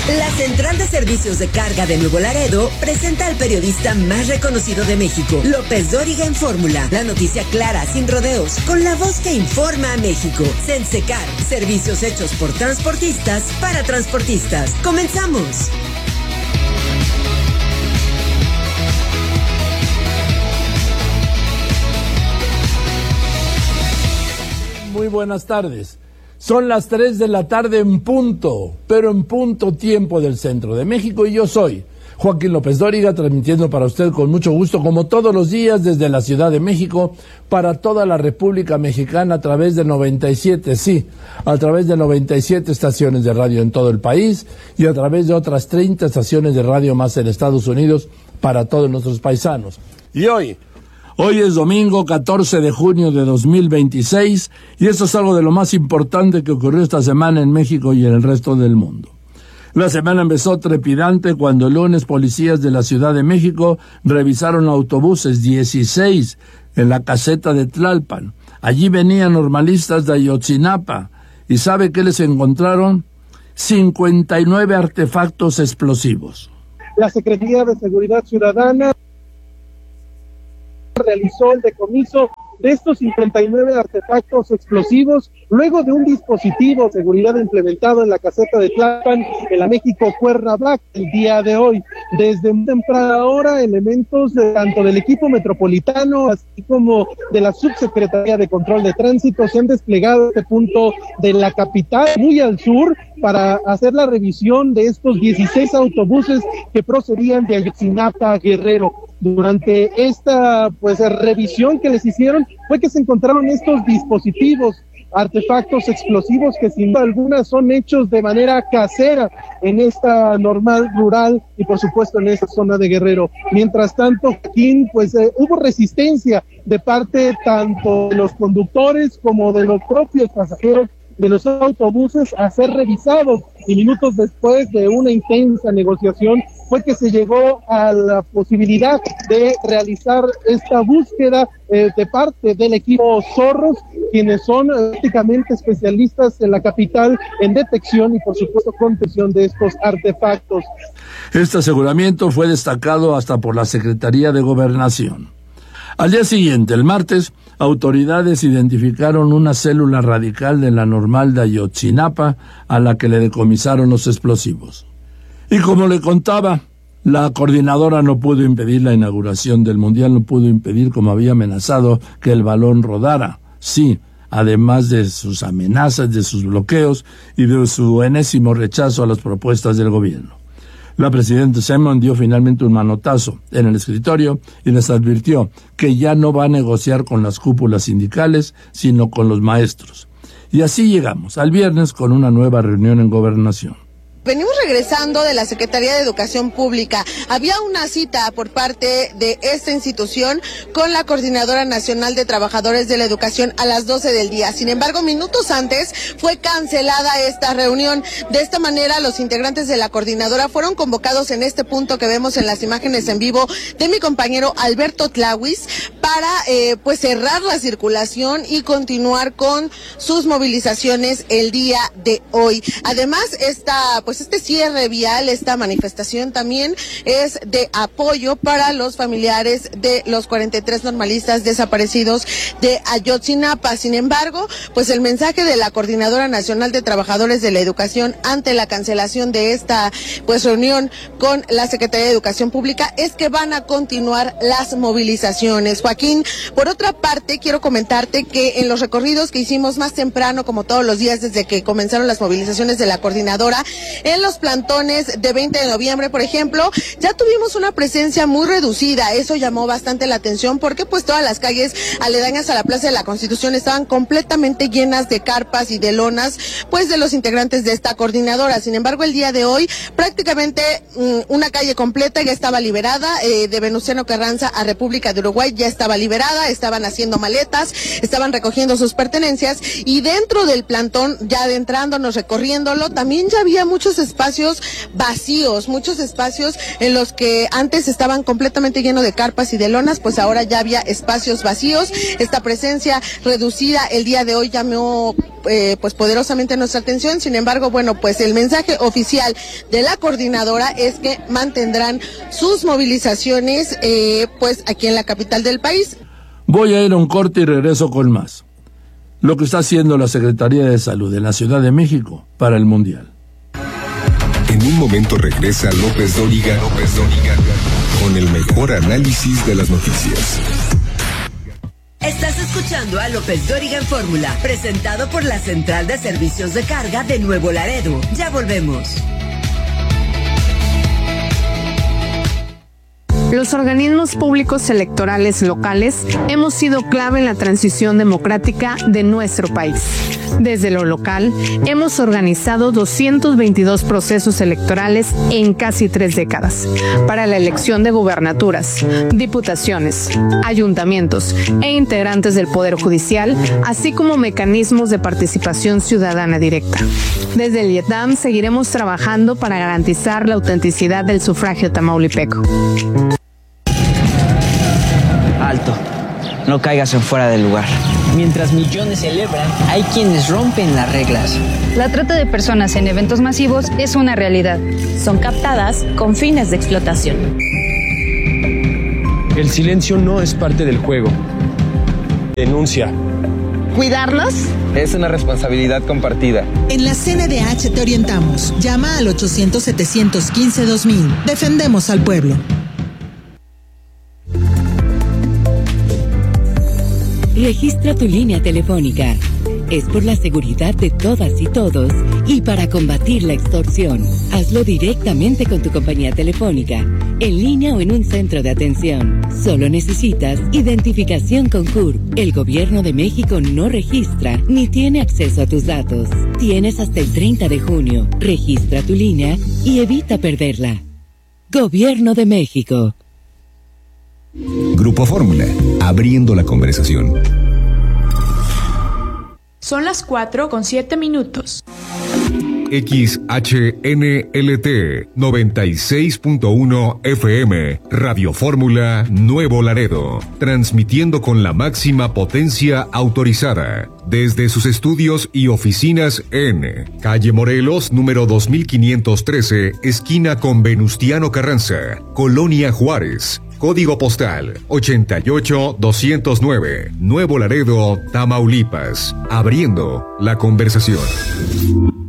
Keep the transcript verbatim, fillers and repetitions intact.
La Central de Servicios de Carga de Nuevo Laredo presenta al periodista más reconocido de México, López Dóriga en Fórmula. La noticia clara, sin rodeos, con la voz que informa a México. Sensecar, servicios hechos por transportistas para transportistas. ¡Comenzamos! Muy buenas tardes. Son las tres de la tarde en punto, pero en punto tiempo del centro de México, y yo soy Joaquín López Dóriga, transmitiendo para usted con mucho gusto, como todos los días, desde la Ciudad de México, para toda la República Mexicana, a través de noventa y siete, sí, a través de noventa y siete estaciones de radio en todo el país, y a través de otras treinta estaciones de radio más en Estados Unidos, para todos nuestros paisanos. Y hoy... Hoy es domingo catorce de junio de dos mil veintiséis y esto es algo de lo más importante que ocurrió esta semana en México y en el resto del mundo. La semana empezó trepidante cuando el lunes policías de la Ciudad de México revisaron autobuses, dieciséis, en la caseta de Tlalpan. Allí venían normalistas de Ayotzinapa. ¿Y sabe qué les encontraron? cincuenta y nueve artefactos explosivos. La Secretaría de Seguridad Ciudadana realizó el decomiso de estos cincuenta y nueve artefactos explosivos luego de un dispositivo de seguridad implementado en la caseta de Tlalpan en la México Cuernavaca el día de hoy. Desde muy temprana hora, elementos de, tanto del equipo metropolitano así como de la Subsecretaría de Control de Tránsito se han desplegado a este punto de la capital, muy al sur, para hacer la revisión de estos dieciséis autobuses que procedían de Ayotzinapa, Guerrero. Durante esta pues revisión que les hicieron fue que se encontraron estos dispositivos, artefactos explosivos que sin duda alguna son hechos de manera casera en esta normal rural y por supuesto en esta zona de Guerrero. Mientras tanto, Joaquín, pues eh, hubo resistencia de parte tanto de los conductores como de los propios pasajeros de los autobuses a ser revisados, y minutos después de una intensa negociación fue que se llegó a la posibilidad de realizar esta búsqueda eh, de parte del equipo Zorros, quienes son prácticamente especialistas en la capital en detección y por supuesto contención de estos artefactos. Este aseguramiento fue destacado hasta por la Secretaría de Gobernación. Al día siguiente, el martes, autoridades identificaron una célula radical de la normal de Ayotzinapa a la que le decomisaron los explosivos. Y como le contaba, la coordinadora no pudo impedir la inauguración del Mundial, no pudo impedir, como había amenazado, que el balón rodara. Sí, además de sus amenazas, de sus bloqueos y de su enésimo rechazo a las propuestas del gobierno. La presidenta Sheinbaum dio finalmente un manotazo en el escritorio y les advirtió que ya no va a negociar con las cúpulas sindicales, sino con los maestros. Y así llegamos al viernes con una nueva reunión en Gobernación. Venimos regresando de la Secretaría de Educación Pública. Había una cita por parte de esta institución con la Coordinadora Nacional de Trabajadores de la Educación a las doce del día. Sin embargo, minutos antes fue cancelada esta reunión. De esta manera, los integrantes de la coordinadora fueron convocados en este punto que vemos en las imágenes en vivo de mi compañero Alberto Tlahuis para eh, pues cerrar la circulación y continuar con sus movilizaciones el día de hoy. Además, esta pues este cierre vial, esta manifestación también es de apoyo para los familiares de los cuarenta y tres normalistas desaparecidos de Ayotzinapa. Sin embargo, pues el mensaje de la Coordinadora Nacional de Trabajadores de la Educación ante la cancelación de esta pues reunión con la Secretaría de Educación Pública es que van a continuar las movilizaciones. Joaquín, por otra parte, quiero comentarte que en los recorridos que hicimos más temprano, como todos los días desde que comenzaron las movilizaciones de la Coordinadora, en los plantones de veinte de noviembre, por ejemplo, ya tuvimos una presencia muy reducida. Eso llamó bastante la atención porque pues todas las calles aledañas a la Plaza de la Constitución estaban completamente llenas de carpas y de lonas pues de los integrantes de esta coordinadora. Sin embargo, el día de hoy prácticamente mmm, una calle completa ya estaba liberada, eh, de Venustiano Carranza a República de Uruguay ya estaba liberada, estaban haciendo maletas, estaban recogiendo sus pertenencias, y dentro del plantón, ya adentrándonos, recorriéndolo, también ya había muchos muchos espacios vacíos, muchos espacios en los que antes estaban completamente llenos de carpas y de lonas, pues ahora ya había espacios vacíos. Esta presencia reducida el día de hoy llamó eh, pues poderosamente nuestra atención. Sin embargo, bueno, pues el mensaje oficial de la coordinadora es que mantendrán sus movilizaciones eh, pues aquí en la capital del país. Voy a ir a un corte y regreso con más. Lo que está haciendo la Secretaría de Salud de la Ciudad de México para el Mundial. En un momento regresa López Dóriga, López Dóriga con el mejor análisis de las noticias. Estás escuchando a López Dóriga en Fórmula, presentado por la Central de Servicios de Carga de Nuevo Laredo. Ya volvemos. Los organismos públicos electorales locales hemos sido clave en la transición democrática de nuestro país. Desde lo local, hemos organizado doscientos veintidós procesos electorales en casi tres décadas para la elección de gubernaturas, diputaciones, ayuntamientos e integrantes del Poder Judicial, así como mecanismos de participación ciudadana directa. Desde el IETAM seguiremos trabajando para garantizar la autenticidad del sufragio tamaulipeco. Alto, no caigas en fuera del lugar. Mientras millones celebran, hay quienes rompen las reglas. La trata de personas en eventos masivos es una realidad. Son captadas con fines de explotación. El silencio no es parte del juego. Denuncia. ¿Cuidarlos? Es una responsabilidad compartida. En la C N D H te orientamos. Llama al ochocientos, setecientos quince, dos mil. Defendemos al pueblo. Registra tu línea telefónica. Es por la seguridad de todas y todos y para combatir la extorsión. Hazlo directamente con tu compañía telefónica, en línea o en un centro de atención. Solo necesitas identificación con C U R P. El Gobierno de México no registra ni tiene acceso a tus datos. Tienes hasta el treinta de junio. Registra tu línea y evita perderla. Gobierno de México. Grupo Fórmula, abriendo la conversación. Son las cuatro con siete minutos. X H N L T noventa y seis punto uno F M, Radio Fórmula Nuevo Laredo, transmitiendo con la máxima potencia autorizada desde sus estudios y oficinas en Calle Morelos, número dos mil quinientos trece, esquina con Venustiano Carranza, Colonia Juárez. Código postal ochenta y ocho doscientos nueve, Nuevo Laredo, Tamaulipas. Abriendo la conversación.